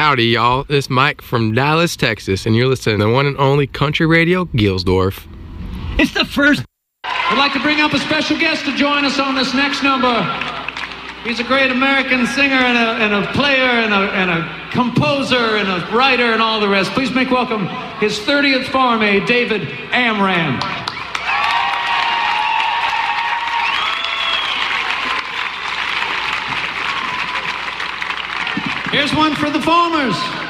Howdy, y'all. This is Mike from Dallas, Texas, and you're listening to the one and only Country Radio Gilsdorf. It's the first. I'd like to bring up a special guest to join us on this next number. He's a great American singer and a player and a composer and a writer and all the rest. Please make welcome his 30th farm aide, David Amram. Here's one for the Farmers.